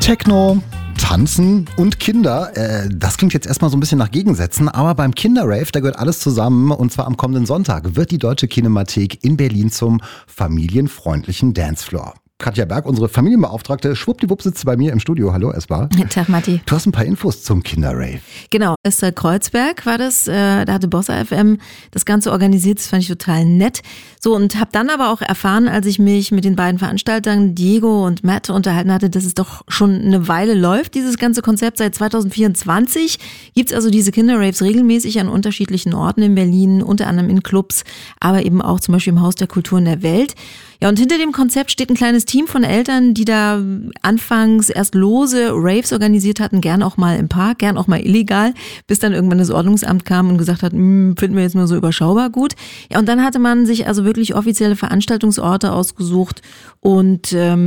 Techno, Tanzen und Kinder, das klingt jetzt erstmal so ein bisschen nach Gegensätzen, aber beim Kinderrave, da gehört alles zusammen und zwar am kommenden Sonntag wird die Deutsche Kinemathek in Berlin zum familienfreundlichen Dancefloor. Katja Berg, unsere Familienbeauftragte, schwuppdiwupp sitzt bei mir im Studio. Hallo, Esma. Tag, Matti. Du hast ein paar Infos zum Kinderrave. Genau, Esther Kreuzberg war das, da hatte Bossa FM das Ganze organisiert, das fand ich total nett. So, und habe dann aber auch erfahren, als ich mich mit den beiden Veranstaltern Diego und Matt unterhalten hatte, dass es doch schon eine Weile läuft, dieses ganze Konzept. Seit 2024 gibt's also diese Kinderraves regelmäßig an unterschiedlichen Orten in Berlin, unter anderem in Clubs, aber eben auch zum Beispiel im Haus der Kulturen der Welt. Ja, und hinter dem Konzept steht ein kleines Team von Eltern, die da anfangs erst lose Raves organisiert hatten, gern auch mal im Park, gern auch mal illegal, bis dann irgendwann das Ordnungsamt kam und gesagt hat, finden wir jetzt mal so überschaubar gut. Ja, und dann hatte man sich also wirklich offizielle Veranstaltungsorte ausgesucht und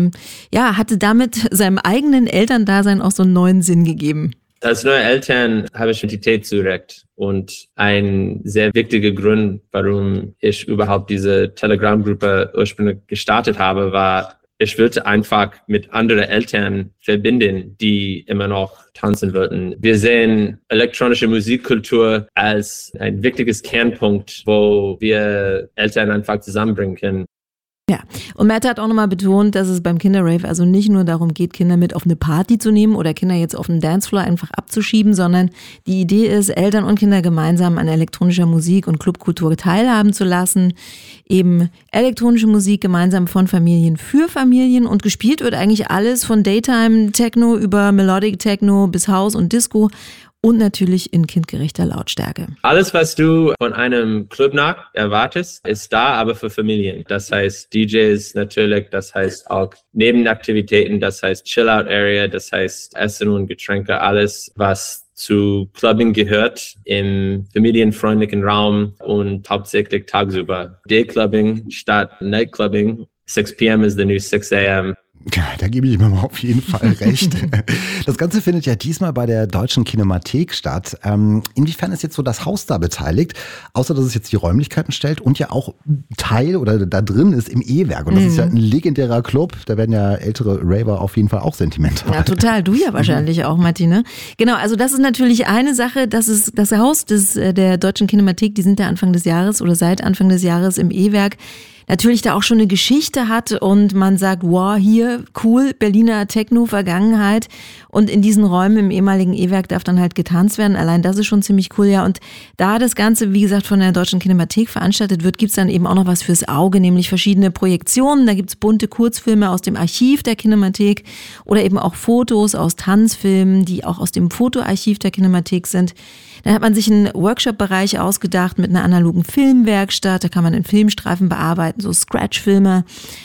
hatte damit seinem eigenen Elterndasein auch so einen neuen Sinn gegeben. Als neue Eltern habe ich Identität zurecht und ein sehr wichtiger Grund, warum ich überhaupt diese Telegram-Gruppe ursprünglich gestartet habe, war, ich wollte einfach mit anderen Eltern verbinden, die immer noch tanzen würden. Wir sehen elektronische Musikkultur als ein wichtiges Kernpunkt, wo wir Eltern einfach zusammenbringen können. Ja, und Matt hat auch nochmal betont, dass es beim Kinderrave also nicht nur darum geht, Kinder mit auf eine Party zu nehmen oder Kinder jetzt auf den Dancefloor einfach abzuschieben, sondern die Idee ist, Eltern und Kinder gemeinsam an elektronischer Musik und Clubkultur teilhaben zu lassen. Eben elektronische Musik gemeinsam von Familien für Familien und gespielt wird eigentlich alles von Daytime Techno über Melodic Techno bis House und Disco. Und natürlich in kindgerechter Lautstärke. Alles, was du von einem Clubnacht erwartest, ist da, aber für Familien. Das heißt DJs natürlich, das heißt auch Nebenaktivitäten, das heißt Chill-Out-Area, das heißt Essen und Getränke, alles, was zu Clubbing gehört im familienfreundlichen Raum und hauptsächlich tagsüber. Day-Clubbing statt Night-Clubbing. 6 p.m. is the new 6 a.m. Ja, da gebe ich mir mal auf jeden Fall recht. Das Ganze findet ja diesmal bei der Deutschen Kinemathek statt. Inwiefern ist jetzt so das Haus da beteiligt? Außer, dass es jetzt die Räumlichkeiten stellt und ja auch Teil oder da drin ist im E-Werk. Und das ist ja ein legendärer Club. Da werden ja ältere Raver auf jeden Fall auch sentimental. Ja, total. Du ja wahrscheinlich auch, Martine. Genau, also das ist natürlich eine Sache. Das ist das Haus der Deutschen Kinemathek. Die sind da Anfang des Jahres oder seit Anfang des Jahres im E-Werk. Natürlich da auch schon eine Geschichte hat und man sagt, wow, hier, cool, Berliner Techno-Vergangenheit und in diesen Räumen im ehemaligen E-Werk darf dann halt getanzt werden, allein das ist schon ziemlich cool, ja, und da das Ganze, wie gesagt, von der Deutschen Kinemathek veranstaltet wird, gibt's dann eben auch noch was fürs Auge, nämlich verschiedene Projektionen, da gibt's bunte Kurzfilme aus dem Archiv der Kinemathek oder eben auch Fotos aus Tanzfilmen, die auch aus dem Fotoarchiv der Kinemathek sind. Dann hat man sich einen Workshop-Bereich ausgedacht mit einer analogen Filmwerkstatt. Da kann man in Filmstreifen bearbeiten, so Scratch-Filme,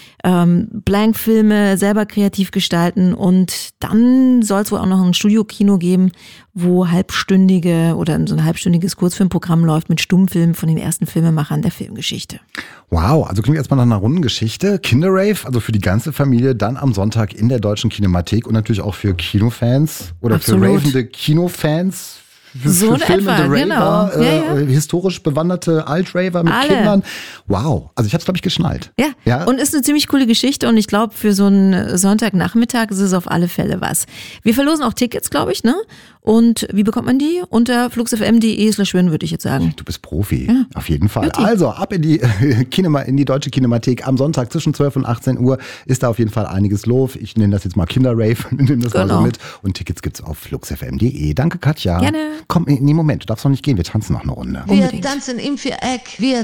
Blank-Filme selber kreativ gestalten. Und dann soll es wohl auch noch ein Studiokino geben, wo so ein halbstündiges Kurzfilmprogramm läuft mit Stummfilmen von den ersten Filmemachern der Filmgeschichte. Wow, also klingt erstmal nach einer runden Geschichte. Kinderrave, also für die ganze Familie, dann am Sonntag in der Deutschen Kinemathek und natürlich auch für Kinofans oder Absolut. Für ravende Kinofans. So für filmende etwa, Raver, genau. Ja. Historisch bewanderte Alt-Raver mit Alle. Kindern. Wow, also ich habe es, glaube ich, geschnallt. Ja, und ist eine ziemlich coole Geschichte und ich glaube, für so einen Sonntagnachmittag ist es auf alle Fälle was. Wir verlosen auch Tickets, glaube ich, ne? Und wie bekommt man die? Unter fluxfm.de/win, würde ich jetzt sagen. Du bist Profi, Ja. auf jeden Fall. Jutti. Also ab in die Deutsche Kinemathek am Sonntag zwischen 12 und 18 Uhr ist da auf jeden Fall einiges los. Ich nenne das jetzt mal Kinderrave, nehme das mal so mit. Und Tickets gibt's auf fluxfm.de. Danke, Katja. Gerne. Komm, nee, Moment, du darfst noch nicht gehen, wir tanzen noch eine Runde. Wir tanzen im Viereck, wir